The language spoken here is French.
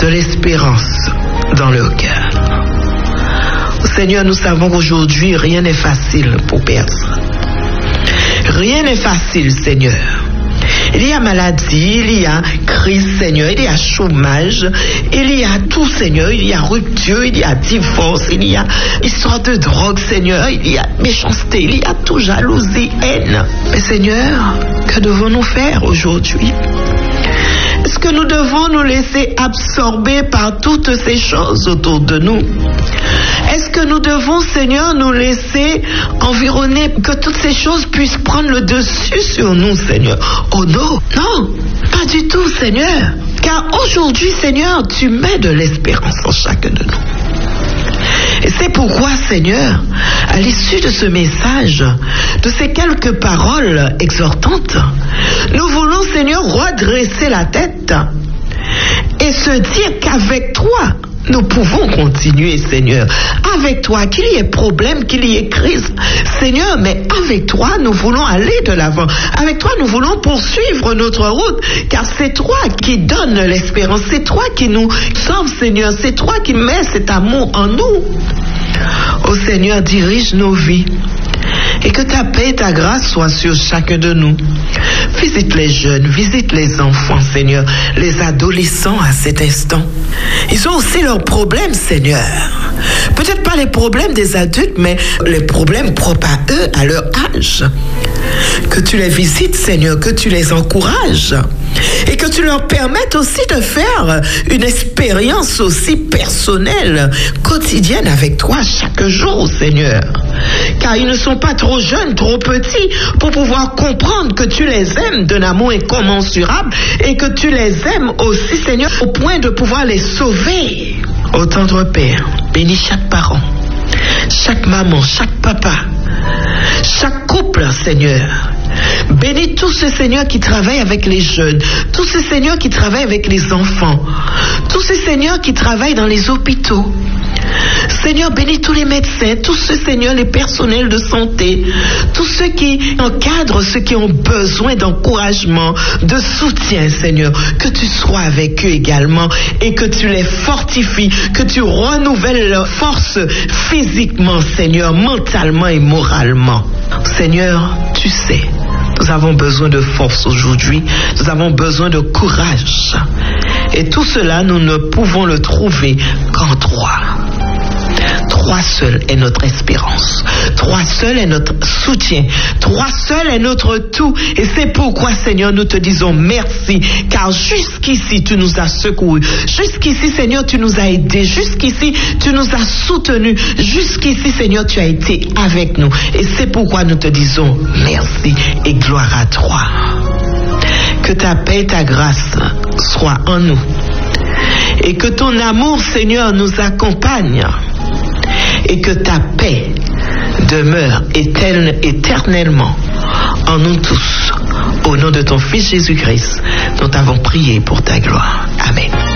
de l'espérance dans leur cœur. Seigneur, nous savons qu'aujourd'hui, rien n'est facile pour personne. Rien n'est facile, Seigneur. Il y a maladie, il y a crise, Seigneur, il y a chômage, il y a tout, Seigneur, il y a rupture, il y a divorce, il y a histoire de drogue, Seigneur, il y a méchanceté, il y a tout, jalousie, haine. Mais Seigneur, que devons-nous faire aujourd'hui? Est-ce que nous devons nous laisser absorber par toutes ces choses autour de nous? Est-ce que nous devons, Seigneur, nous laisser environner, que toutes ces choses puissent prendre le dessus sur nous, Seigneur? Oh non, non, pas du tout, Seigneur. Car aujourd'hui, Seigneur, tu mets de l'espérance en chacun de nous. Et c'est pourquoi, Seigneur, à l'issue de ce message, de ces quelques paroles exhortantes, nous voulons, Seigneur, redresser la tête et se dire qu'avec toi, nous pouvons continuer, Seigneur. Avec toi, qu'il y ait problème, qu'il y ait crise, Seigneur, mais avec toi, nous voulons aller de l'avant. Avec toi, nous voulons poursuivre notre route, car c'est toi qui donnes l'espérance, c'est toi qui nous sauves, Seigneur, c'est toi qui mets cet amour en nous. Ô Seigneur, dirige nos vies. Et que ta paix et ta grâce soient sur chacun de nous. Visite les jeunes, visite les enfants, Seigneur, les adolescents à cet instant. Ils ont aussi leurs problèmes, Seigneur. Peut-être pas les problèmes des adultes, mais les problèmes propres à eux, à leur âge. Que tu les visites, Seigneur, que tu les encourages. Et que tu leur permettes aussi de faire une expérience aussi personnelle, quotidienne avec toi chaque jour, Seigneur. Car ils ne sont pas trop jeunes, trop petits pour pouvoir comprendre que tu les aimes d'un amour incommensurable et que tu les aimes aussi, Seigneur, au point de pouvoir les sauver. Ô tendre Père, bénis chaque parent, chaque maman, chaque papa, chaque couple, Seigneur. Bénis tous ces seigneurs qui travaillent avec les jeunes, tous ces seigneurs qui travaillent avec les enfants, tous ces seigneurs qui travaillent dans les hôpitaux. Seigneur, bénis tous les médecins, tous ceux, Seigneur, les personnels de santé, tous ceux qui encadrent ceux qui ont besoin d'encouragement, de soutien, Seigneur. Que tu sois avec eux également et que tu les fortifies, que tu renouvelles leur force physiquement, Seigneur, mentalement et moralement. Seigneur, tu sais, nous avons besoin de force aujourd'hui, nous avons besoin de courage. Et tout cela, nous ne pouvons le trouver qu'en toi. Toi seul est notre espérance. Toi seul est notre soutien. Toi seul est notre tout. Et c'est pourquoi, Seigneur, nous te disons merci. Car jusqu'ici, tu nous as secourus. Jusqu'ici, Seigneur, tu nous as aidés. Jusqu'ici, tu nous as soutenus. Jusqu'ici, Seigneur, tu as été avec nous. Et c'est pourquoi nous te disons merci et gloire à toi. Que ta paix et ta grâce soient en nous. Et que ton amour, Seigneur, nous accompagne. Et que ta paix demeure éternellement en nous tous. Au nom de ton Fils Jésus-Christ, nous t'avons prié pour ta gloire. Amen.